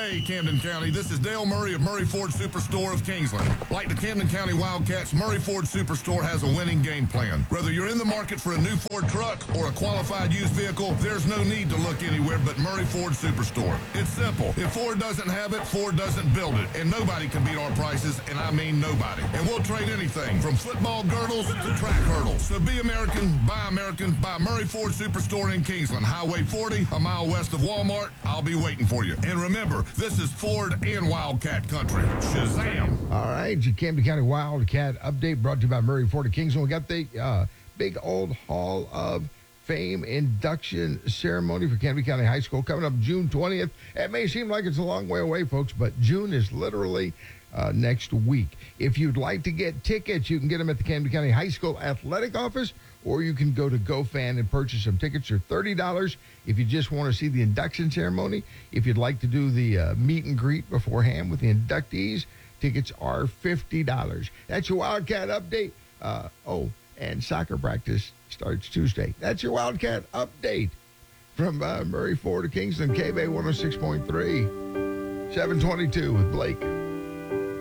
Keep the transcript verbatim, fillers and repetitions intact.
Hey, Camden County, this is Dale Murray of Murray Ford Superstore of Kingsland. Like the Camden County Wildcats, Murray Ford Superstore has a winning game plan. Whether you're in the market for a new Ford truck or a qualified used vehicle, there's no need to look anywhere but Murray Ford Superstore. It's simple. If Ford doesn't have it, Ford doesn't build it. And nobody can beat our prices, and I mean nobody. And we'll trade anything from football girdles to track hurdles. So be American, buy American, buy Murray Ford Superstore in Kingsland. Highway forty, a mile west of Walmart. I'll be waiting for you. And remember, this is Ford and Wildcat country. Shazam! All right, your Camden County Wildcat update brought to you by Murray Ford of Kingsland. We got the uh, big old Hall of Fame induction ceremony for Camden County High School coming up June twentieth. It may seem like it's a long way away, folks, but June is literally uh, next week. If you'd like to get tickets, you can get them at the Camden County High School Athletic Office, or you can go to GoFan and purchase some tickets. They're thirty dollars if you just want to see the induction ceremony. If you'd like to do the uh, meet and greet beforehand with the inductees, tickets are fifty dollars. That's your Wildcat update. Uh, oh, and soccer practice starts Tuesday. That's your Wildcat update from uh, Murray Ford of Kingston, K B A one oh six point three, seven twenty-two with Blake.